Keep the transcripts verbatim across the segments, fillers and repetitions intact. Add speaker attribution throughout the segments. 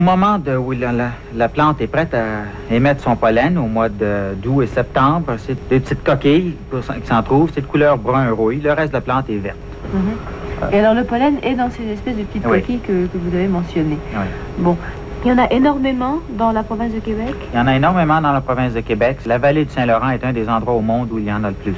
Speaker 1: Au moment de, où la, la, la plante est prête à émettre son pollen, au mois de, d'août et septembre, c'est des petites coquilles qui s'en trouvent, c'est de couleur brun-rouille. Le reste de la plante est verte.
Speaker 2: Mm-hmm. Et alors le pollen est dans ces espèces de petites oui. coquilles que, que vous avez mentionnées.
Speaker 1: Oui.
Speaker 2: Bon. Il y en a énormément dans la province de Québec?
Speaker 1: Il y en a énormément dans la province de Québec. La vallée du Saint-Laurent est un des endroits au monde où il y en a le plus.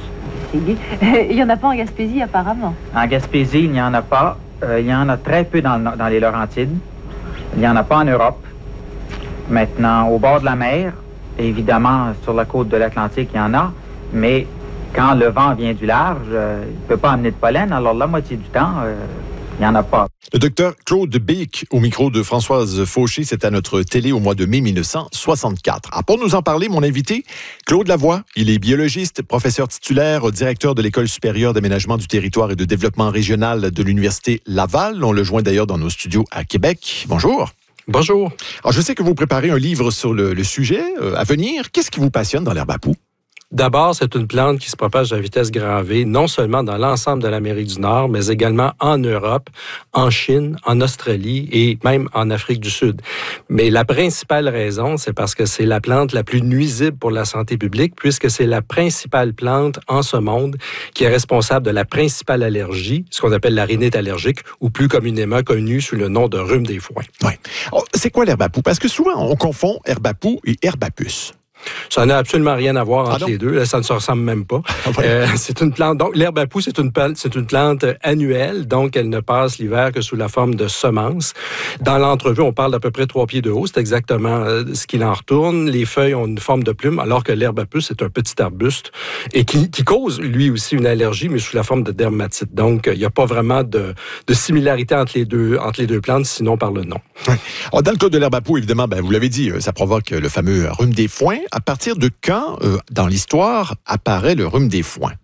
Speaker 2: Il n'y en a pas en Gaspésie, apparemment.
Speaker 1: En Gaspésie, il n'y en a pas. Euh, il y en a très peu dans, le, dans les Laurentides. Il n'y en a pas en Europe. Maintenant, au bord de la mer, évidemment, sur la côte de l'Atlantique, il y en a. Mais quand le vent vient du large, euh, il ne peut pas amener de pollen. Alors, la moitié du temps, euh, il n'y en a pas.
Speaker 3: Le docteur Claude Bic, au micro de Françoise Fauché, c'est à notre télé au mois de mai mille neuf cent soixante-quatre. Ah, pour nous en parler, mon invité, Claude Lavoie. Il est biologiste, professeur titulaire, directeur de l'École supérieure d'aménagement du territoire et de développement régional de l'Université Laval. On le joint d'ailleurs dans nos studios à Québec. Bonjour.
Speaker 4: Bonjour.
Speaker 3: Alors, je sais que vous préparez un livre sur le, le sujet euh, à venir. Qu'est-ce qui vous passionne dans l'herbe à poux?
Speaker 4: D'abord, c'est une plante qui se propage à vitesse grand V, non seulement dans l'ensemble de l'Amérique du Nord, mais également en Europe, en Chine, en Australie et même en Afrique du Sud. Mais la principale raison, c'est parce que c'est la plante la plus nuisible pour la santé publique, puisque c'est la principale plante en ce monde qui est responsable de la principale allergie, ce qu'on appelle la rhinite allergique, ou plus communément connue sous le nom de rhume des foins.
Speaker 3: Oui. Oh, c'est quoi l'herbe à poux? Parce que souvent, on confond herbe à poux et herbe à puce.
Speaker 4: Ça n'a absolument rien à voir entre
Speaker 3: ah
Speaker 4: les deux. Là, ça ne se ressemble même pas.
Speaker 3: Ah ouais.
Speaker 4: euh, c'est une plante. Donc, l'herbe à poux, c'est une plante, c'est une plante annuelle. Donc, elle ne passe l'hiver que sous la forme de semences. Dans l'entrevue, on parle d'à peu près trois pieds de haut. C'est exactement euh, ce qu'il en retourne. Les feuilles ont une forme de plume, alors que l'herbe à poux, c'est un petit arbuste et qui, qui cause, lui aussi, une allergie, mais sous la forme de dermatite. Donc, il n'y a pas vraiment de, de similarité entre les deux, entre les deux plantes, sinon par le nom.
Speaker 3: Ouais. Alors, dans le cas de l'herbe à poux, évidemment, ben, vous l'avez dit, ça provoque le fameux rhume des foins. À partir de quand, euh, dans l'histoire, apparaît le rhume des foins?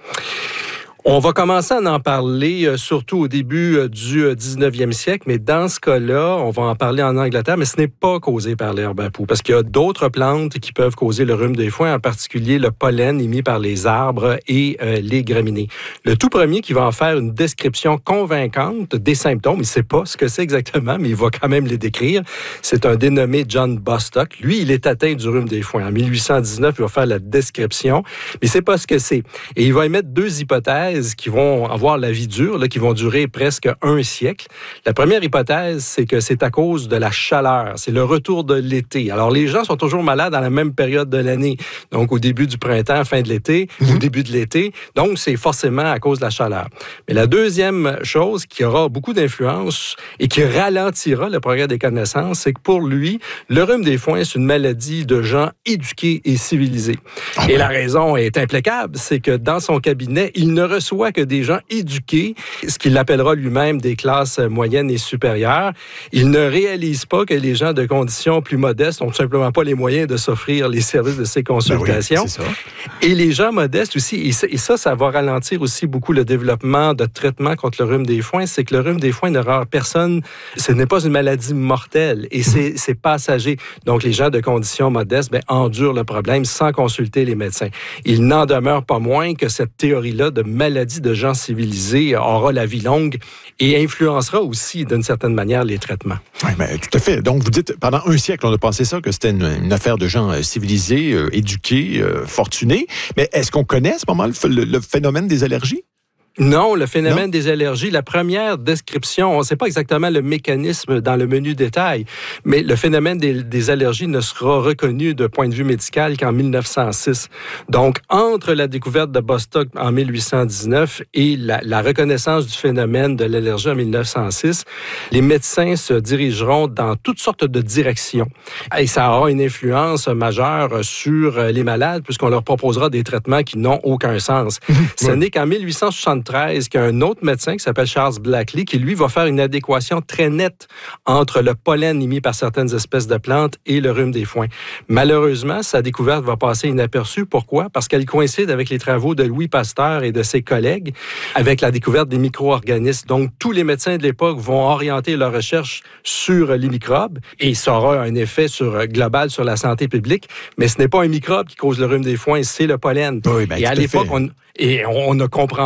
Speaker 4: On va commencer à en parler euh, surtout au début euh, du euh, dix-neuvième siècle, mais dans ce cas-là, on va en parler en Angleterre, mais ce n'est pas causé par l'herbe à poux, parce qu'il y a d'autres plantes qui peuvent causer le rhume des foins, en particulier le pollen émis par les arbres et euh, les graminées. Le tout premier qui va en faire une description convaincante des symptômes, il ne sait pas ce que c'est exactement, mais il va quand même les décrire, c'est un dénommé John Bostock. Lui, il est atteint du rhume des foins. En mille huit cent dix-neuf, il va faire la description, mais il ne sait pas ce que c'est. Et il va émettre deux hypothèses qui vont avoir la vie dure, là, qui vont durer presque un siècle. La première hypothèse, c'est que c'est à cause de la chaleur. C'est le retour de l'été. Alors, les gens sont toujours malades à la même période de l'année. Donc, au début du printemps, fin de l'été, mm-hmm. au début de l'été. Donc, c'est forcément à cause de la chaleur. Mais la deuxième chose qui aura beaucoup d'influence et qui ralentira le progrès des connaissances, c'est que pour lui, le rhume des foins, c'est une maladie de gens éduqués et civilisés. Ah et ben. La raison est implacable, c'est que dans son cabinet, il ne reçoit que des gens éduqués, ce qu'il appellera lui-même des classes moyennes et supérieures. Il ne réalise pas que les gens de conditions plus modestes n'ont tout simplement pas les moyens de s'offrir les services de ces consultations. Ben oui, c'est ça. Et les gens modestes aussi, et ça, et ça, ça va ralentir aussi beaucoup le développement de traitements contre le rhume des foins, c'est que le rhume des foins ne rend personne, ce n'est pas une maladie mortelle et c'est, c'est passager. Donc, les gens de conditions modestes ben, endurent le problème sans consulter les médecins. Il n'en demeure pas moins que cette théorie-là de maladie de gens civilisés aura la vie longue et influencera aussi, d'une certaine manière, les traitements.
Speaker 3: Oui, mais tout à fait. Donc, vous dites, pendant un siècle, on a pensé ça, que c'était une, une affaire de gens euh, civilisés, euh, éduqués, euh, fortunés. Mais est-ce qu'on connaît à ce moment le, le, le phénomène des allergies?
Speaker 4: Non, le phénomène non. des allergies, la première description, on ne sait pas exactement le mécanisme dans le menu détail, mais le phénomène des, des allergies ne sera reconnu de point de vue médical qu'en mille neuf cent six. Donc, entre la découverte de Bostock en mille huit cent dix-neuf et la, la reconnaissance du phénomène de l'allergie en mille neuf cent six, les médecins se dirigeront dans toutes sortes de directions. Et ça aura une influence majeure sur les malades, puisqu'on leur proposera des traitements qui n'ont aucun sens. Ce ouais. n'est qu'en mille huit cent soixante-treize qu'il y a un autre médecin qui s'appelle Charles Blackley qui, lui, va faire une adéquation très nette entre le pollen émis par certaines espèces de plantes et le rhume des foins. Malheureusement, sa découverte va passer inaperçue. Pourquoi? Parce qu'elle coïncide avec les travaux de Louis Pasteur et de ses collègues avec la découverte des micro-organismes. Donc, tous les médecins de l'époque vont orienter leur recherche sur les microbes et ça aura un effet sur, global sur la santé publique, mais ce n'est pas un microbe qui cause le rhume des foins, c'est le pollen.
Speaker 3: Oui, ben,
Speaker 4: et à l'époque, on, et on ne comprend pas,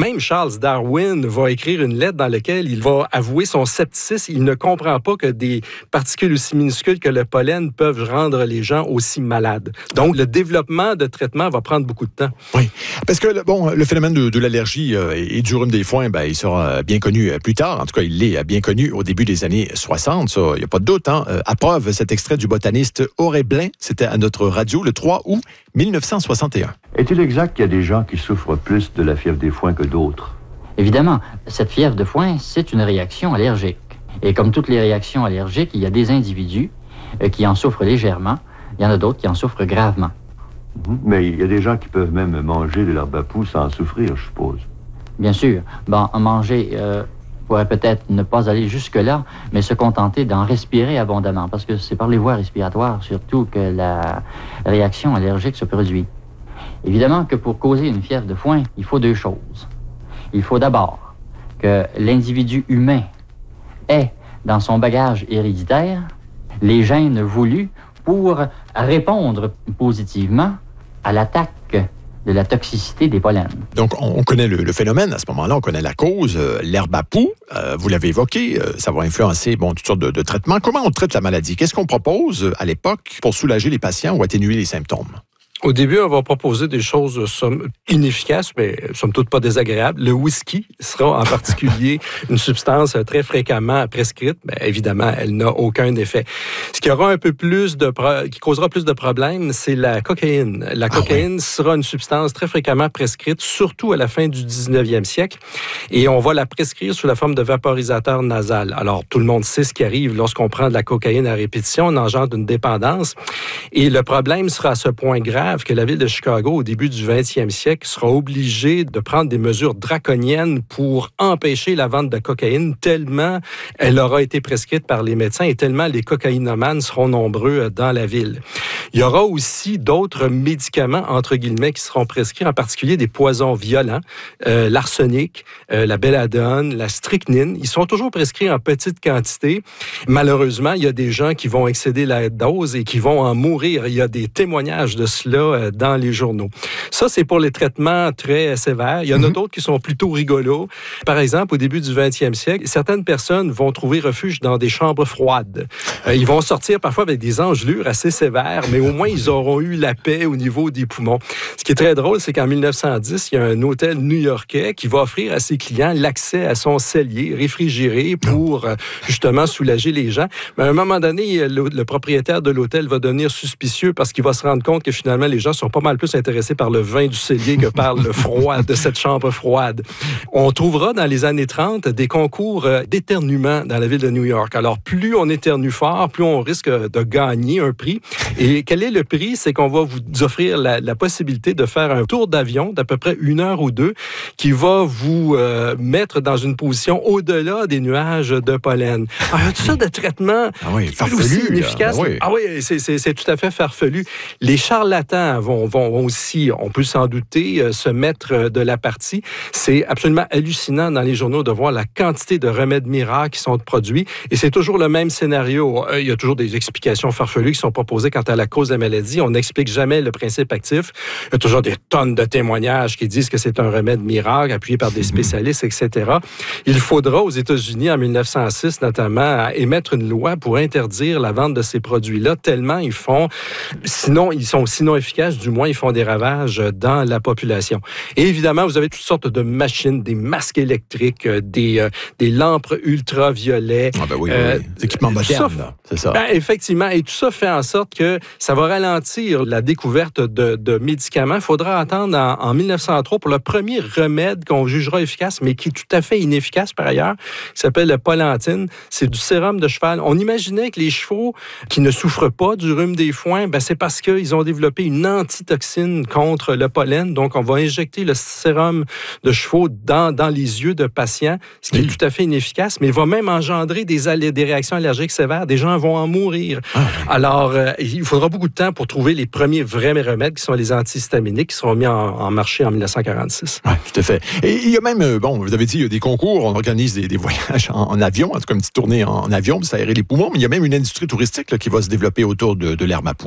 Speaker 4: Même Charles Darwin va écrire une lettre dans laquelle il va avouer son scepticisme. Il ne comprend pas que des particules aussi minuscules que le pollen peuvent rendre les gens aussi malades. Donc, le développement de traitement va prendre beaucoup de temps.
Speaker 3: Oui, parce que bon, le phénomène de, de l'allergie euh, et du rhume des foins, ben, il sera bien connu plus tard. En tout cas, il l'est bien connu au début des années soixante. Ça, il n'y a pas de doute. Hein? Euh, à preuve, cet extrait du botaniste Auré Blin, c'était à notre radio le trois août mille neuf cent soixante et un.
Speaker 5: Est-il exact qu'il y a des gens qui souffrent plus de la fièvre des foins que d'autres?
Speaker 6: Évidemment, cette fièvre de foin, c'est une réaction allergique. Et comme toutes les réactions allergiques, il y a des individus euh, qui en souffrent légèrement. Il y en a d'autres qui en souffrent gravement.
Speaker 5: Mmh. Mais il y a des gens qui peuvent même manger de l'herbe à poux sans en souffrir, je suppose.
Speaker 6: Bien sûr. Bon, manger euh, pourrait peut-être ne pas aller jusque-là, mais se contenter d'en respirer abondamment, parce que c'est par les voies respiratoires, surtout, que la réaction allergique se produit. Évidemment que pour causer une fièvre de foin, il faut deux choses. Il faut d'abord que l'individu humain ait dans son bagage héréditaire les gènes voulus pour répondre positivement à l'attaque de la toxicité des pollens.
Speaker 3: Donc, on connaît le, le phénomène. À ce moment-là, on connaît la cause. Euh, l'herbe à poux, euh, vous l'avez évoqué, euh, ça va influencer bon, toutes sortes de, de traitements. Comment on traite la maladie? Qu'est-ce qu'on propose à l'époque pour soulager les patients ou atténuer les symptômes?
Speaker 4: Au début, on va proposer des choses somme inefficaces, mais somme toute pas désagréables. Le whisky sera en particulier une substance très fréquemment prescrite. Mais évidemment, elle n'a aucun effet. Ce qui aura un peu plus de pro... qui causera plus de problèmes, c'est la cocaïne. La cocaïne ah oui. sera une substance très fréquemment prescrite, surtout à la fin du dix-neuvième siècle. Et on va la prescrire sous la forme de vaporisateur nasal. Alors, tout le monde sait ce qui arrive lorsqu'on prend de la cocaïne à répétition. On engendre une dépendance. Et le problème sera à ce point grave que la ville de Chicago, au début du vingtième siècle, sera obligée de prendre des mesures draconiennes pour empêcher la vente de cocaïne, tellement elle aura été prescrite par les médecins et tellement les cocaïnomanes seront nombreux dans la ville. Il y aura aussi d'autres médicaments, entre guillemets, qui seront prescrits, en particulier des poisons violents, euh, l'arsenic, euh, la belladone, la strychnine. Ils sont toujours prescrits en petite quantité. Malheureusement, il y a des gens qui vont excéder la dose et qui vont en mourir. Il y a des témoignages de cela dans les journaux. Ça, c'est pour les traitements très sévères. Il y en a mm-hmm. d'autres qui sont plutôt rigolos. Par exemple, au début du vingtième siècle, certaines personnes vont trouver refuge dans des chambres froides. Euh, ils vont sortir parfois avec des engelures assez sévères, mais au moins, ils auront eu la paix au niveau des poumons. Ce qui est très drôle, c'est qu'en mille neuf cent dix, il y a un hôtel new-yorkais qui va offrir à ses clients l'accès à son cellier réfrigéré pour euh, justement soulager les gens. Mais à un moment donné, le, le propriétaire de l'hôtel va devenir suspicieux parce qu'il va se rendre compte que finalement, les gens sont pas mal plus intéressés par le vin du cellier que par le froid de cette chambre froide. On trouvera dans les années trente des concours d'éternuement dans la ville de New York. Alors, plus on éternue fort, plus on risque de gagner un prix. Et quel est le prix? C'est qu'on va vous offrir la, la possibilité de faire un tour d'avion d'à peu près une heure ou deux qui va vous euh, mettre dans une position au-delà des nuages de pollen. Alors, tout ça de traitement
Speaker 3: ah oui, farfelu,
Speaker 4: inefficace. Ah oui, ah oui c'est, c'est, c'est tout à fait farfelu. Les charlatans Vont, vont aussi, on peut s'en douter, euh, se mettre de la partie. C'est absolument hallucinant dans les journaux de voir la quantité de remèdes miracles qui sont produits. Et c'est toujours le même scénario. Euh, il y a toujours des explications farfelues qui sont proposées quant à la cause de la maladie. On n'explique jamais le principe actif. Il y a toujours des tonnes de témoignages qui disent que c'est un remède miracle appuyé par des spécialistes, et cetera. Il faudra aux États-Unis, en mille neuf cent six notamment, émettre une loi pour interdire la vente de ces produits-là, tellement ils font... Sinon, ils sont sinon efficaces, du moins, ils font des ravages dans la population. Et évidemment, vous avez toutes sortes de machines, des masques électriques, des, euh, des lampes ultraviolets.
Speaker 3: Ah ben oui, euh, oui. Des équipements modernes, ça, c'est ça.
Speaker 4: Ben, effectivement, et tout ça fait en sorte que ça va ralentir la découverte de, de médicaments. Il faudra attendre en, en mille neuf cent trois pour le premier remède qu'on jugera efficace, mais qui est tout à fait inefficace par ailleurs, qui s'appelle le Polentine. C'est du sérum de cheval. On imaginait que les chevaux qui ne souffrent pas du rhume des foins, ben, c'est parce qu'ils ont développé une antitoxine contre le pollen. Donc, on va injecter le sérum de chevaux dans, dans les yeux de patients, ce qui oui. est tout à fait inefficace, mais va même engendrer des, des réactions allergiques sévères. Des gens vont en mourir. Ah, oui. Alors, euh, il faudra beaucoup de temps pour trouver les premiers vrais remèdes qui sont les antihistaminiques qui seront mis en, en marché en mille neuf cent quarante-six.
Speaker 3: Oui, tout à fait. Et il y a même, bon, vous avez dit, il y a des concours, on organise des, des voyages en, en avion, en tout cas une petite tournée en, en avion pour s'aérer les poumons, mais il y a même une industrie touristique là, qui va se développer autour de, de l'herbe à poux.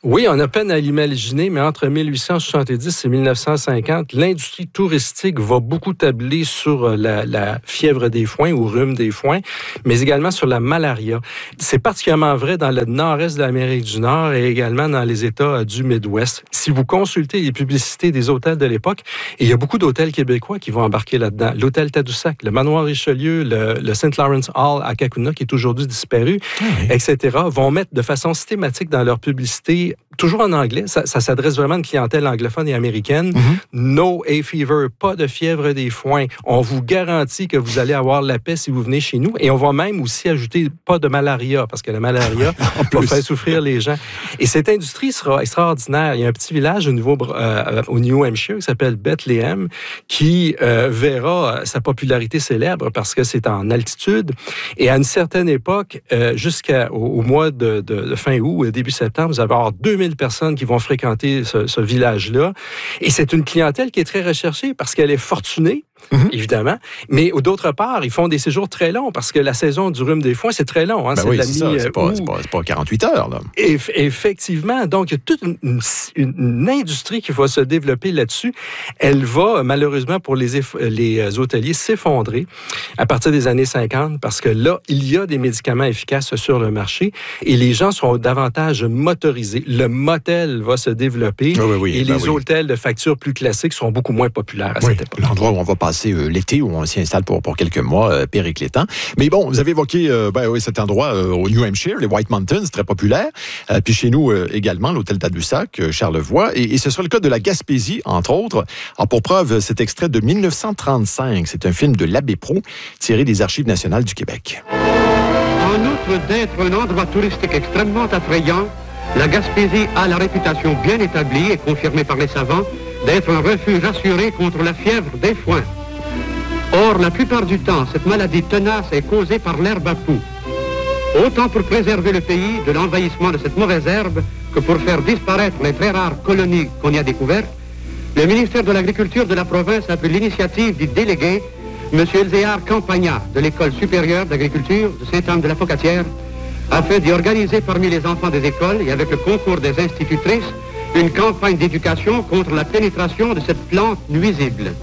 Speaker 4: Oui, on a peine à l'imaginer, mais entre mille huit cent soixante-dix et mille neuf cent cinquante, l'industrie touristique va beaucoup tabler sur la, la fièvre des foins ou rhume des foins, mais également sur la malaria. C'est particulièrement vrai dans le nord-est de l'Amérique du Nord et également dans les États du Midwest. Si vous consultez les publicités des hôtels de l'époque, et il y a beaucoup d'hôtels québécois qui vont embarquer là-dedans. L'hôtel Tadoussac, le Manoir Richelieu, le, le Saint Lawrence Hall à Kakuna, qui est aujourd'hui disparu, ah oui. et cetera, vont mettre de façon systématique dans leur publicité, toujours en anglais, ça, ça s'adresse vraiment à une clientèle anglophone et américaine. Mm-hmm. No hay fever, pas de fièvre des foins. On vous garantit que vous allez avoir la paix si vous venez chez nous. Et on va même aussi ajouter pas de malaria, parce que la malaria va faire souffrir les gens. Et cette industrie sera extraordinaire. Il y a un petit village au, niveau, euh, au New Hampshire qui s'appelle Bethlehem, qui euh, verra sa popularité célèbre parce que c'est en altitude. Et à une certaine époque, euh, jusqu'au au mois de, de, de fin août, début septembre, vous allez avoir deux mille personnes qui vont fréquenter ce, ce village-là. Et c'est une clientèle qui est très recherchée parce qu'elle est fortunée, mm-hmm. évidemment. Mais d'autre part, ils font des séjours très longs parce que la saison du rhume des foins, c'est très long. Hein?
Speaker 3: Ben
Speaker 4: c'est
Speaker 3: oui,
Speaker 4: de la
Speaker 3: c'est ça. C'est pas, c'est, pas, c'est pas quarante-huit heures. Là.
Speaker 4: Eff- effectivement. Donc, il y a toute une, une, une industrie qui va se développer là-dessus. Elle va, malheureusement, pour les, eff- les hôteliers, s'effondrer à partir des années cinquante parce que là, il y a des médicaments efficaces sur le marché et les gens seront davantage motorisés. Le motel va se développer oui, oui, oui, et ben les oui. hôtels de facture plus classiques seront beaucoup moins populaires à oui, cette époque.
Speaker 3: L'endroit où on va passer euh, l'été, où on s'y installe pour, pour quelques mois, euh, périclétant. Mais bon, vous avez évoqué euh, ben, oui, cet endroit euh, au New Hampshire, les White Mountains, très populaire. Euh, puis chez nous euh, également, l'hôtel Tadoussac, euh, Charlevoix. Et, et ce sera le cas de la Gaspésie, entre autres. Alors, pour preuve, cet extrait de dix-neuf cent trente-cinq, c'est un film de l'Abbé Proulx, tiré des Archives nationales du Québec.
Speaker 7: En outre d'être un endroit touristique extrêmement attrayant, la Gaspésie a la réputation bien établie et confirmée par les savants d'être un refuge assuré contre la fièvre des foins. Or, la plupart du temps, cette maladie tenace est causée par l'herbe à poux. Autant pour préserver le pays de l'envahissement de cette mauvaise herbe que pour faire disparaître les très rares colonies qu'on y a découvertes, le ministère de l'Agriculture de la province a pris l'initiative du délégué, M. Elzéar Campagna, de l'École supérieure d'agriculture de Sainte-Anne-de-la-Pocatière, afin d'y organiser parmi les enfants des écoles et avec le concours des institutrices une campagne d'éducation contre la pénétration de cette plante nuisible.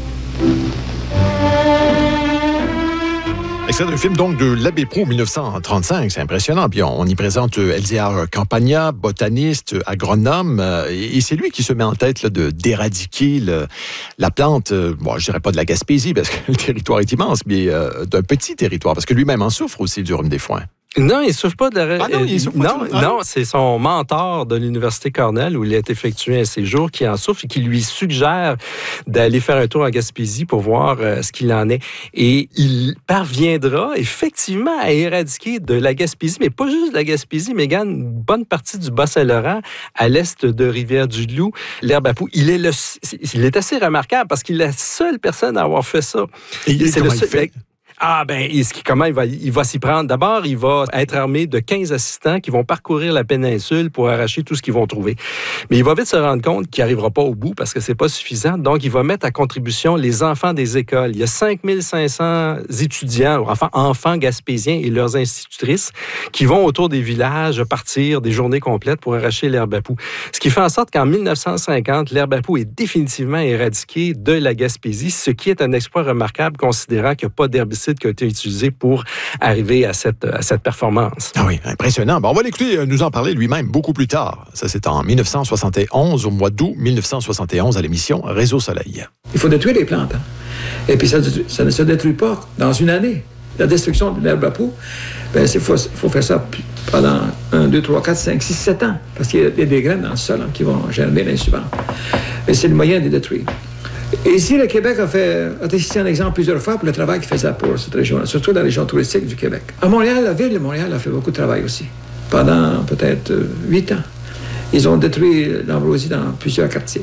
Speaker 3: C'est un film donc de l'Abbé Proulx, dix-neuf cent trente-cinq, c'est impressionnant. Puis on, on y présente Elzéar Campagna, botaniste, agronome, euh, et c'est lui qui se met en tête là, de, d'éradiquer le, la plante, euh, bon, je dirais pas de la Gaspésie, parce que le territoire est immense, mais euh, d'un petit territoire, parce que lui-même en souffre aussi du rhume des foins.
Speaker 4: Non, il ne souffre pas de la...
Speaker 3: Ah non, il souffre
Speaker 4: non,
Speaker 3: pas de... ah.
Speaker 4: non, c'est son mentor de l'Université Cornell où il a effectué un séjour qui en souffre et qui lui suggère d'aller faire un tour en Gaspésie pour voir euh, ce qu'il en est. Et il parviendra effectivement à éradiquer de la Gaspésie, mais pas juste de la Gaspésie, mais également une bonne partie du Bas-Saint-Laurent à l'est de Rivière-du-Loup, l'herbe à poux. Il est, le, il est assez remarquable parce qu'il est la seule personne à avoir fait ça.
Speaker 3: Et il,
Speaker 4: c'est
Speaker 3: comment
Speaker 4: le seul,
Speaker 3: il fait?
Speaker 4: Ah, ben, comment il va, il va s'y prendre? D'abord, il va être armé de quinze assistants qui vont parcourir la péninsule pour arracher tout ce qu'ils vont trouver. Mais il va vite se rendre compte qu'il n'arrivera pas au bout parce que c'est pas suffisant. Donc, il va mettre à contribution les enfants des écoles. Il y a cinq mille cinq cents étudiants, enfin, enfants gaspésiens et leurs institutrices qui vont autour des villages partir des journées complètes pour arracher l'herbe à poux. Ce qui fait en sorte qu'en dix-neuf cent cinquante, l'herbe à poux est définitivement éradiquée de la Gaspésie, ce qui est un exploit remarquable considérant qu'il n'y a pas d'herbicide qui a été utilisé pour arriver à cette, à cette performance.
Speaker 3: Ah oui, impressionnant. Bon, on va l'écouter nous en parler lui-même beaucoup plus tard. Ça, c'est en dix-neuf cent soixante et onze, au mois d'août dix-neuf cent soixante et onze, à l'émission Réseau Soleil.
Speaker 8: Il faut détruire les plantes. Hein. Et puis, ça, ça ne se détruit pas dans une année. La destruction de l'herbe à poux, ben, il faut, faut faire ça pendant un, deux, trois, quatre, cinq, six, sept ans. Parce qu'il y a des graines dans le sol hein, qui vont germer l'année suivante. Mais c'est le moyen de les détruire. Et ici, le Québec a fait, a été cité un exemple plusieurs fois pour le travail qu'il faisait pour cette région-là, surtout dans la région touristique du Québec. À Montréal, la ville de Montréal a fait beaucoup de travail aussi, pendant peut-être huit ans. Ils ont détruit l'ambroisie dans plusieurs quartiers.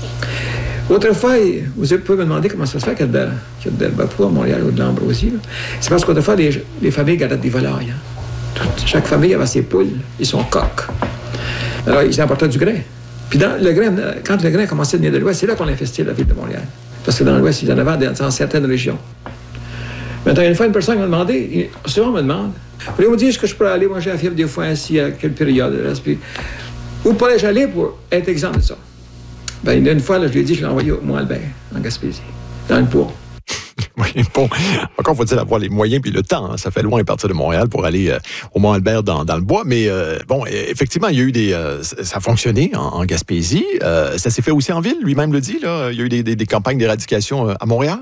Speaker 8: Autrefois, vous pouvez me demander comment ça se fait qu'il y a de, de l'herbe à poux à Montréal ou de l'ambroisie. Là. C'est parce qu'autrefois, les, les familles gardaient des volailles. Hein. Toute, chaque famille avait ses poules et son coq. Alors, ils apportaient du grain. Puis dans le grain, quand le grain a commencé à venir de l'Ouest, c'est là qu'on a infesté la ville de Montréal. Parce que dans l'Ouest, ils en avaient dans certaines régions. Maintenant, une fois, une personne m'a demandé, souvent on me demande, voulez-vous me dire ce que je pourrais aller manger à la fièvre des foins ici, à quelle période? Puis, Où pourrais-je aller pour être exempt de ça? Ben, une fois, là, je lui ai dit, je l'ai envoyé au Mont-Albert, en Gaspésie, dans le bois.
Speaker 3: Oui, bon, encore faut-il avoir les moyens puis le temps. Hein. Ça fait loin à partir de Montréal pour aller euh, au Mont-Albert dans, dans le bois. Mais euh, bon, effectivement, il y a eu des... Euh, ça a fonctionné en, en Gaspésie. Euh, ça s'est fait aussi en ville, lui-même le dit. Là. Il y a eu des, des, des campagnes d'éradication euh, à Montréal.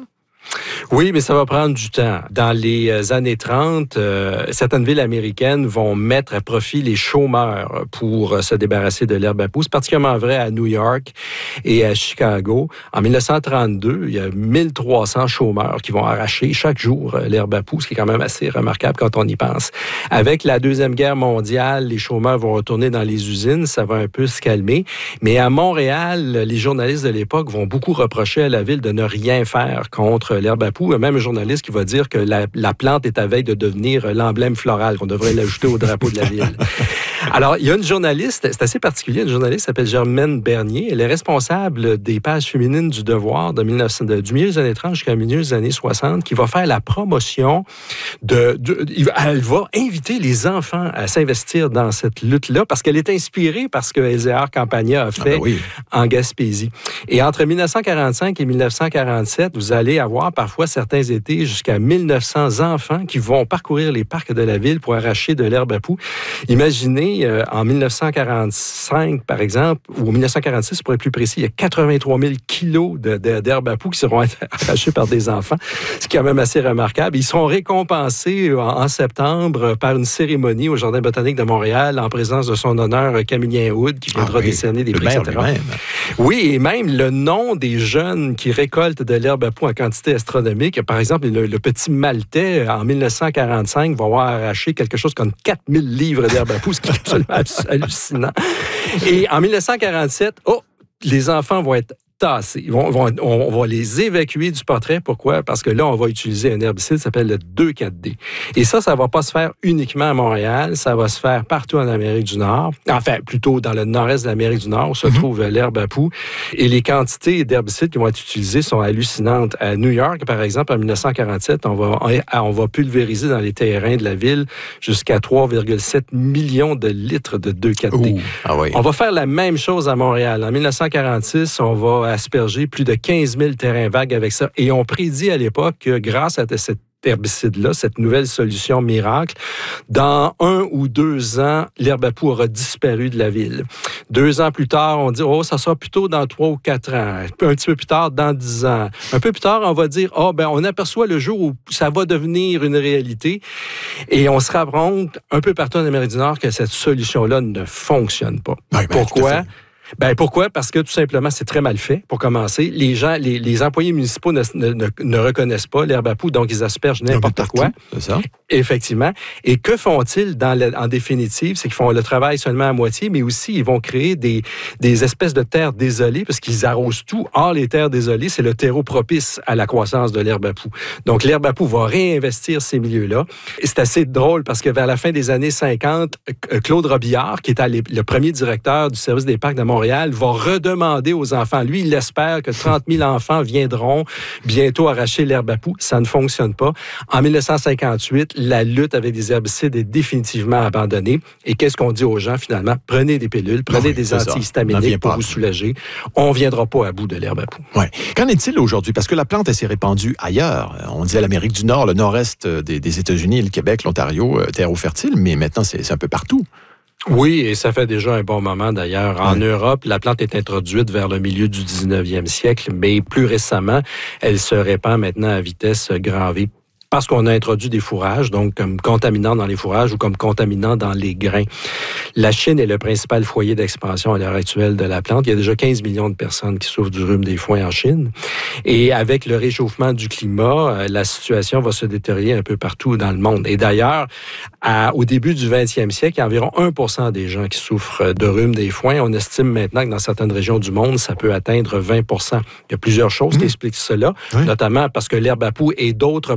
Speaker 4: Oui, mais ça va prendre du temps. Dans les années trente, euh, certaines villes américaines vont mettre à profit les chômeurs pour euh, se débarrasser de l'herbe à poux. C'est particulièrement vrai à New York et à Chicago. En dix-neuf cent trente-deux, il y a mille trois cents chômeurs qui vont arracher chaque jour euh, l'herbe à poux, ce qui est quand même assez remarquable quand on y pense. Avec la Deuxième Guerre mondiale, les chômeurs vont retourner dans les usines, ça va un peu se calmer. Mais à Montréal, les journalistes de l'époque vont beaucoup reprocher à la ville de ne rien faire contre l'herbe à poux. Même un journaliste qui va dire que la, la plante est à veille de devenir l'emblème floral, qu'on devrait l'ajouter au drapeau de la ville. Alors, il y a une journaliste, c'est assez particulier, une journaliste qui s'appelle Germaine Bernier. Elle est responsable des pages féminines du Devoir de mille neuf cents, de, du milieu des années trente jusqu'à milieu des années soixante, qui va faire la promotion de, de... Elle va inviter les enfants à s'investir dans cette lutte-là parce qu'elle est inspirée par ce que Ézéard Campagna a fait ah ben oui. en Gaspésie. Et entre mille neuf cent quarante-cinq et mille neuf cent quarante-sept, vous allez avoir parfois certains étés jusqu'à mille neuf cents enfants qui vont parcourir les parcs de la ville pour arracher de l'herbe à poux. Imaginez, euh, en mille neuf cent quarante-cinq, par exemple, ou en mille neuf cent quarante-six, pour être plus précis, il y a quatre-vingt-trois mille kilos de, de, d'herbe à poux qui seront arrachés par des enfants, ce qui est quand même assez remarquable. Ils seront récompensés en, en septembre par une cérémonie au Jardin botanique de Montréal en présence de son honneur Camillien Hood, qui viendra ah oui, décerner des prix, et cetera. Oui, et même le nom des jeunes qui récoltent de l'herbe à poux en quantité astronomique. Par exemple, le, le petit Maltais, en mille neuf cent quarante-cinq, va avoir arraché quelque chose comme quatre mille livres d'herbe à poux, ce qui est absolument hallucinant. Et en mille neuf cent quarante-sept, oh, les enfants vont être tassés. Ils vont, vont, on, on va les évacuer du portrait. Pourquoi? Parce que là, on va utiliser un herbicide qui s'appelle le deux quatre D. Et ça, ça ne va pas se faire uniquement à Montréal, ça va se faire partout en Amérique du Nord. Enfin, plutôt dans le nord-est de l'Amérique du Nord, où se mm-hmm. trouve l'herbe à poux. Et les quantités d'herbicides qui vont être utilisées sont hallucinantes. À New York, par exemple, en mille neuf cent quarante-sept, on va, on va pulvériser dans les terrains de la ville jusqu'à trois virgule sept millions de litres de deux quatre D. Ouh, ah oui. On va faire la même chose à Montréal. En mille neuf cent quarante-six, on va asperger plus de quinze mille terrains vagues avec ça. Et on prédit à l'époque que grâce à cette herbicide-là, cette nouvelle solution miracle, dans un ou deux ans, l'herbe à poux aura disparu de la ville. Deux ans plus tard, on dit, oh, ça sera plutôt dans trois ou quatre ans. Un petit peu plus tard, dans dix ans. Un peu plus tard, on va dire, oh, ben, on aperçoit le jour où ça va devenir une réalité. Et on se rend compte, un peu partout en Amérique du Nord, que cette solution-là ne fonctionne pas. Oui, ben, pourquoi? Ben pourquoi? Parce que tout simplement, c'est très mal fait, pour commencer. Les gens, les, les employés municipaux ne, ne, ne reconnaissent pas l'herbe à poux, donc ils aspergent n'importe quoi. C'est ça. Effectivement. Et que font-ils dans le, en définitive? C'est qu'ils font le travail seulement à moitié, mais aussi ils vont créer des, des espèces de terres désolées, parce qu'ils arrosent tout. Or, les terres désolées, c'est le terreau propice à la croissance de l'herbe à poux. Donc, l'herbe à poux va réinvestir ces milieux-là. Et c'est assez drôle, parce que vers la fin des années cinquante, Claude Robillard, qui était le premier directeur du service des parcs de Montréal, va redemander aux enfants. Lui, il espère que trente mille enfants viendront bientôt arracher l'herbe à poux. Ça ne fonctionne pas. En mille neuf cent cinquante-huit, la lutte avec des herbicides est définitivement abandonnée. Et qu'est-ce qu'on dit aux gens, finalement? Prenez des pilules, prenez oui, des antihistaminiques pour vous soulager. On ne viendra pas à bout de l'herbe à poux.
Speaker 3: Ouais. Qu'en est-il aujourd'hui? Parce que la plante, elle s'est répandue ailleurs. On dit à l'Amérique du Nord, le nord-est des, des États-Unis, le Québec, l'Ontario, terreau fertile, mais maintenant, c'est, c'est un peu partout.
Speaker 4: Oui, et ça fait déjà un bon moment d'ailleurs. En mmh. Europe, la plante est introduite vers le milieu du dix-neuvième siècle, mais plus récemment, elle se répand maintenant à vitesse grand V. Parce qu'on a introduit des fourrages, donc comme contaminants dans les fourrages ou comme contaminants dans les grains. La Chine est le principal foyer d'expansion à l'heure actuelle de la plante. Il y a déjà quinze millions de personnes qui souffrent du rhume des foins en Chine. Et avec le réchauffement du climat, la situation va se détériorer un peu partout dans le monde. Et d'ailleurs, à, au début du vingtième siècle, il y a environ un pour cent des gens qui souffrent de rhume des foins. On estime maintenant que dans certaines régions du monde, ça peut atteindre vingt pour cent. Il y a plusieurs choses mmh. qui expliquent cela, oui. notamment parce que l'herbe à poux et d'autres plantes qui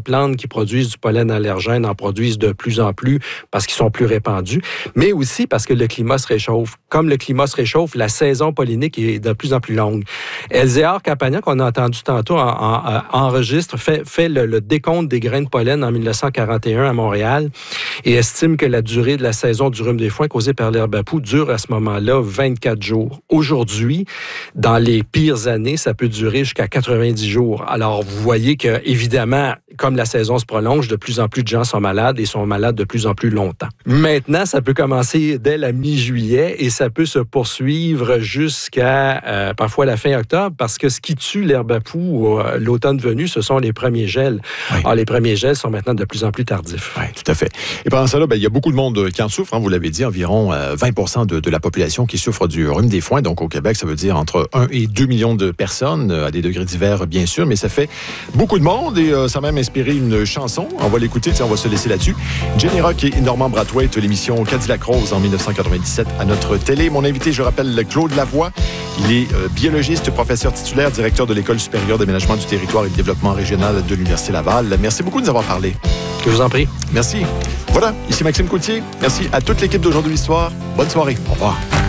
Speaker 4: qui produisent du pollen allergène en produisent de plus en plus parce qu'ils sont plus répandus, mais aussi parce que le climat se réchauffe. Comme le climat se réchauffe, la saison pollinique est de plus en plus longue. Elzéar Campagna, qu'on a entendu tantôt, en, en, enregistre, fait, fait le, le décompte des grains de pollen en mille neuf cent quarante et un à Montréal et estime que la durée de la saison du rhume des foins causée par l'herbe à poux dure à ce moment-là vingt-quatre jours. Aujourd'hui, dans les pires années, ça peut durer jusqu'à quatre-vingt-dix jours. Alors, vous voyez que, évidemment, comme la saison se prolonge, de plus en plus de gens sont malades et sont malades de plus en plus longtemps. Maintenant, ça peut commencer dès la mi-juillet et ça peut se poursuivre jusqu'à euh, parfois la fin octobre parce que ce qui tue l'herbe à poux euh, l'automne venu, ce sont les premiers gels. Oui. Alors, les premiers gels sont maintenant de plus en plus tardifs.
Speaker 3: Oui, tout à fait. Et pendant ça, là, ben, il y a beaucoup de monde qui en souffre. Hein, vous l'avez dit, environ euh, vingt pour cent de, de la population qui souffre du rhume des foins. Donc, au Québec, ça veut dire entre un et deux millions de personnes, euh, à des degrés divers, bien sûr, mais ça fait beaucoup de monde et euh, ça a même inspiré une chanson. On va l'écouter, on va se laisser là-dessus. Jenny Rock et Normand Brathwaite, l'émission Cadillac Rose en dix-neuf cent quatre-vingt-dix-sept à notre télé. Mon invité, je rappelle, Claude Lavoie. Il est euh, biologiste, professeur titulaire, directeur de l'École supérieure d'aménagement du territoire et de développement régional de l'Université Laval. Merci beaucoup de nous avoir parlé.
Speaker 4: Je vous en prie.
Speaker 3: Merci. Voilà, ici Maxime Coutier. Merci à toute l'équipe d'Aujourd'hui l'Histoire. Bonne soirée. Au revoir.